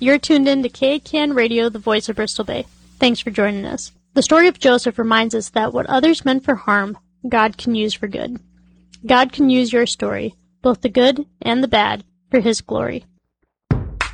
You're tuned in to KCAN Radio, the voice of Bristol Bay. Thanks for joining us. The story of Joseph reminds us that what others meant for harm, God can use for good. God can use your story, both the good and the bad, for His glory.